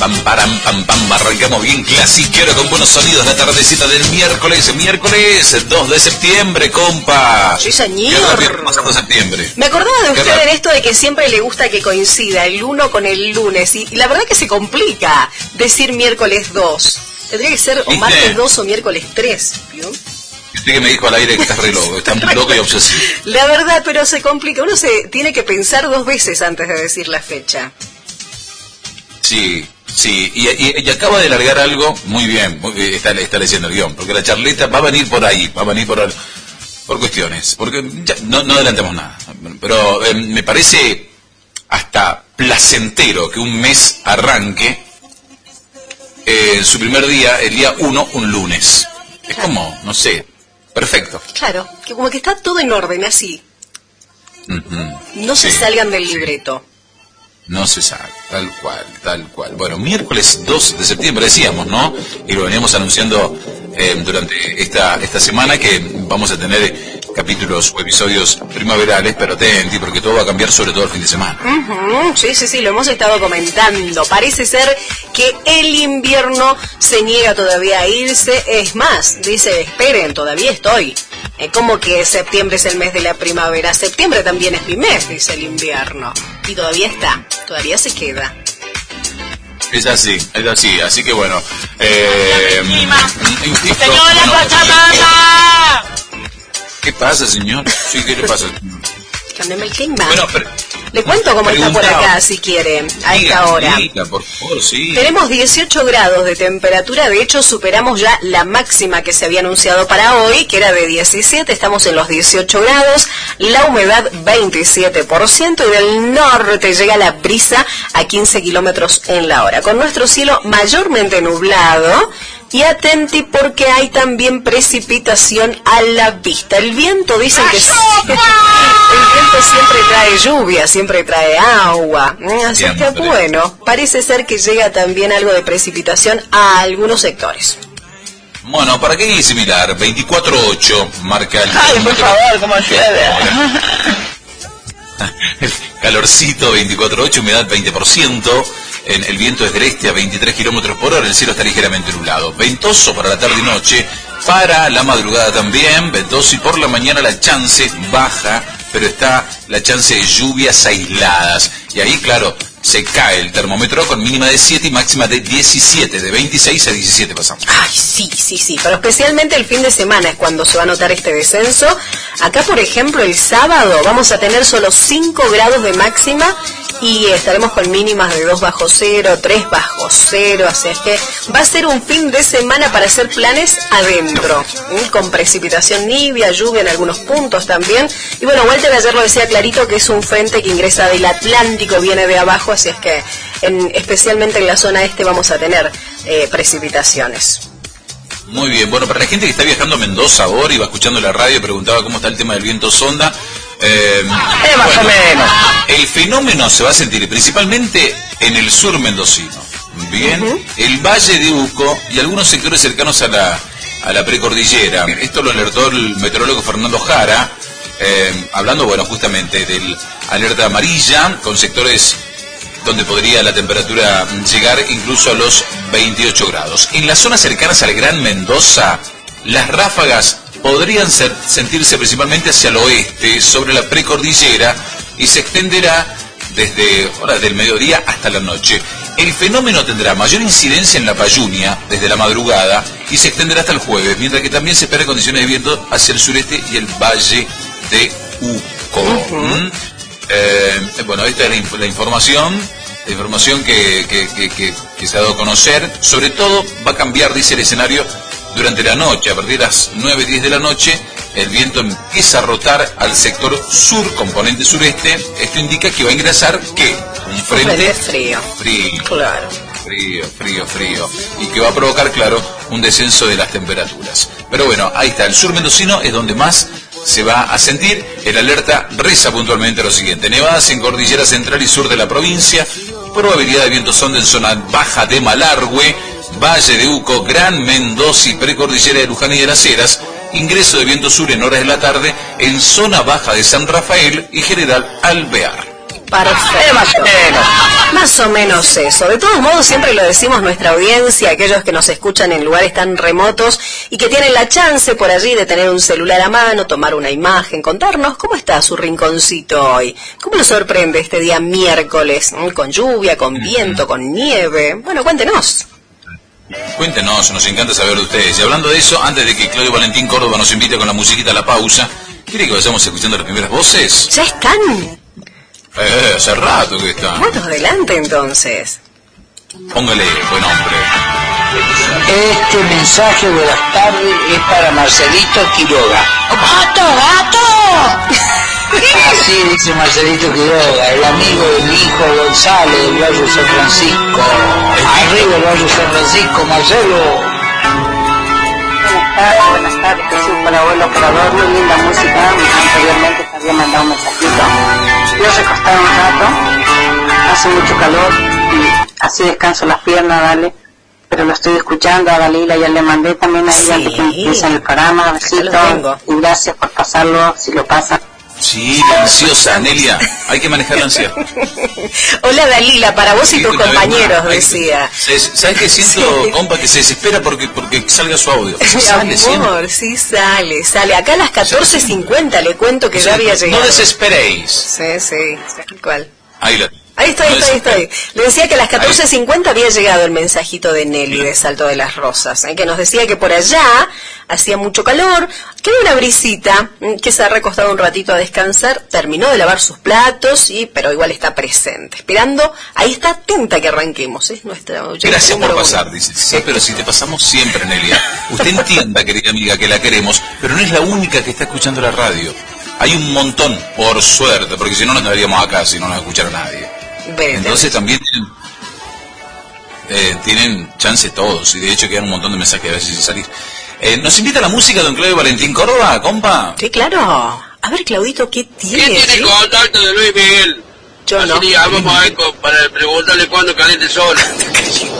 pam, param, pam, pam. Arrancamos bien clasiquero con buenos sonidos la tardecita del miércoles 2 de septiembre, compa. Sí, señor. Qué rápido pasando septiembre. Me acordaba de usted en esto de que siempre le gusta que coincida el 1 con el lunes. Y la verdad que se complica decir miércoles 2. Tendría que ser o martes 2 o miércoles 3. ¿Vio? Usted que me dijo al aire que estás re loco, está muy loco y obsesivo. La verdad, pero se complica. Uno se tiene que pensar 2 veces antes de decir la fecha. Sí, y acaba de largar algo muy bien, está leyendo el guión, porque la charleta va a venir por ahí, por cuestiones, porque ya, no adelantemos nada, pero me parece hasta placentero que un mes arranque en su primer día, el día 1, un lunes. Es como, no sé, perfecto. Claro, que como que está todo en orden, así. No se salgan del libreto. No se sabe, tal cual. Bueno, miércoles 2 de septiembre decíamos, ¿no? Y lo veníamos anunciando durante esta semana que vamos a tener capítulos o episodios primaverales, pero atenti, porque todo va a cambiar, sobre todo el fin de semana. Sí, lo hemos estado comentando. Parece ser que el invierno se niega todavía a irse. Es más, dice, esperen, todavía estoy. Como que septiembre es el mes de la primavera. Septiembre también es mi mes, dice el invierno. Y todavía está, todavía se queda. Es así, así que bueno. ¡Señora Pachamama! ¿Qué pasa, señor? Sí, ¿qué le pasa? Cámbiame el clima. Bueno, le cuento cómo está por acá, si quiere, a esta hora. Por favor, sí. Tenemos 18 grados de temperatura, de hecho superamos ya la máxima que se había anunciado para hoy, que era de 17, estamos en los 18 grados, la humedad 27% y del norte llega la brisa a 15 kilómetros en la hora, con nuestro cielo mayormente nublado. Y atenti porque hay también precipitación a la vista. El viento, dicen que el viento siempre trae lluvia, siempre trae agua. Así que bueno, parece ser que llega también algo de precipitación a algunos sectores. Bueno, ¿para qué similar? 24.8 marca el... Ay, por favor, ¿cómo llueve? Calorcito, 24.8, humedad 20%. El viento es del este a 23 kilómetros por hora, el cielo está ligeramente nublado. Ventoso para la tarde y noche, para la madrugada también, ventoso, y por la mañana la chance baja, pero está la chance de lluvias aisladas. Y ahí, claro, se cae el termómetro con mínima de 7 y máxima de 17, de 26 a 17 pasamos. Ay, sí, pero especialmente el fin de semana es cuando se va a notar este descenso. Acá, por ejemplo, el sábado vamos a tener solo 5 grados de máxima y estaremos con mínimas de 2 bajo cero, 3 bajo cero, así es que va a ser un fin de semana para hacer planes adentro, con precipitación nibia, lluvia en algunos puntos también. Y bueno, Walter ayer lo decía clarito que es un frente que ingresa del Atlántico, viene de abajo, así es que especialmente en la zona este vamos a tener precipitaciones. Muy bien, bueno, para la gente que está viajando a Mendoza ahora y va escuchando la radio, preguntaba cómo está el tema del viento sonda. Más o menos. El fenómeno se va a sentir principalmente en el sur mendocino. Bien, el Valle de Uco y algunos sectores cercanos a la precordillera. Esto lo alertó el meteorólogo Fernando Jara, hablando, bueno, justamente del alerta amarilla, con sectores donde podría la temperatura llegar incluso a los 28 grados. En las zonas cercanas al Gran Mendoza, las ráfagas podrían sentirse principalmente hacia el oeste, sobre la precordillera, y se extenderá desde horas del mediodía hasta la noche. El fenómeno tendrá mayor incidencia en la Payunia desde la madrugada y se extenderá hasta el jueves, mientras que también se esperan condiciones de viento hacia el sureste y el Valle de Uco. Bueno, esta es la información que se ha dado a conocer. Sobre todo va a cambiar, dice, el escenario durante la noche. A partir de las 9-10 de la noche, el viento empieza a rotar al sector sur, componente sureste. Esto indica que va a ingresar, ¿qué? Un frente frío. Claro. Frío. Y que va a provocar, claro, un descenso de las temperaturas. Pero bueno, ahí está. El sur mendocino es donde más se va a sentir. El alerta reza puntualmente lo siguiente: nevadas en cordillera central y sur de la provincia, probabilidad de viento sonda en zona baja de Malargüe, Valle de Uco, Gran Mendoza y precordillera de Luján y de las Heras, ingreso de viento sur en horas de la tarde en zona baja de San Rafael y General Alvear. Perfecto. Más o menos. Más o menos eso. De todos modos, siempre lo decimos nuestra audiencia, aquellos que nos escuchan en lugares tan remotos y que tienen la chance por allí de tener un celular a mano, tomar una imagen, contarnos cómo está su rinconcito hoy. ¿Cómo lo sorprende este día miércoles? Con lluvia, con viento, con nieve. Bueno, cuéntenos. Cuéntenos, nos encanta saber de ustedes. Y hablando de eso, antes de que Claudio Valentín Córdoba nos invite con la musiquita a la pausa, ¿quiere que vayamos escuchando las primeras voces? ¿Ya están? Hace rato que está. Bueno, adelante entonces. Póngale, buen hombre. Este mensaje de las tardes es para Marcelito Quiroga. ¡Gato! Así dice Marcelito Quiroga, el amigo del hijo Gonzalo del Barrio San Francisco. Arriba el Barrio San Francisco, Marcelo. Buenas tardes, Jesús, para abuelo operador, muy linda música. Anteriormente te había mandado un mensajito. Yo recostado un rato, hace mucho calor y así descanso las piernas, dale. Pero lo estoy escuchando a Dalila, ya le mandé también a ella antes que empiece el programa. Besito y gracias por pasarlo, si lo pasa. Sí, la ansiosa, Nelia. Hay que manejar la ansiedad. Hola Dalila, para vos y tus compañeros, decía. ¿Sabes qué siento, compa, que se desespera porque salga su audio? Amor, sí sale. Acá a las 14:50 le cuento que ya había llegado. No desesperéis. Sí, ¿cuál? Ahí estoy. Le decía que a las 14:50 había llegado el mensajito de Nelly de Salto de las Rosas, que nos decía que por allá hacía mucho calor, que hay una brisita, que se ha recostado un ratito a descansar, terminó de lavar sus platos, pero igual está presente, esperando, ahí está atenta que arranquemos, es nuestra oyente. Gracias por pasar, dice. Sí, pero si te pasamos siempre, Nelia. Usted entienda, querida amiga, que la queremos, pero no es la única que está escuchando la radio. Hay un montón, por suerte, porque si no nos quedaríamos acá si no nos escuchara nadie. Entonces también tienen chance todos, y de hecho quedan un montón de mensajes a veces sin salir. ¿Nos invita a la música don Claudio Valentín Córdoba, compa? Sí, claro. A ver, Claudito, ¿qué tiene? ¿Quién tiene contacto de Luis Miguel? Yo no. Así vamos a ver para preguntarle cuándo caliente el sol.